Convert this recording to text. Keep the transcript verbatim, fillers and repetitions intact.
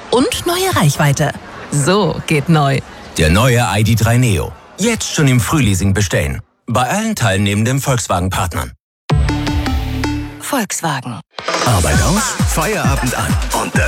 Und neue Reichweite. So geht neu. Der neue I D drei Neo. Jetzt schon im Frühleasing bestellen. Bei allen teilnehmenden Volkswagen-Partnern. Volkswagen. Arbeit aus, Feierabend an. Und das